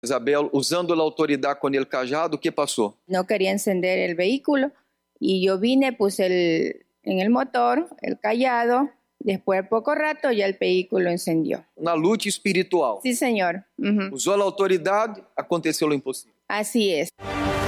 Isabel, usando a autoridade com el cajado, o que passou? No quería encender el vehículo y yo vine, puse en el motor el cayado. Después de poco rato ya el vehículo encendió. Na luta espiritual. Sí, señor. Usou a autoridade, aconteceu o impossível. Así es.